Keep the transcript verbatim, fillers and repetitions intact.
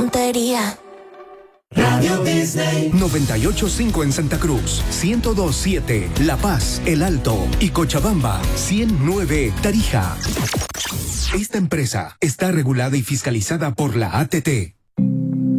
tontería. Radio Disney. noventa y ocho punto cinco en Santa Cruz, ciento dos punto siete La Paz, El Alto y Cochabamba, ciento nueve Tarija. Esta empresa está regulada y fiscalizada por la A T T.